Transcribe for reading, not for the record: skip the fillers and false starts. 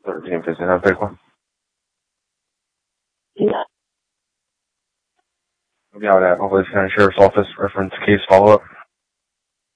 1350. Have a big one. Yeah. We'll be out at Holy County Sheriff's Office, reference case follow-up.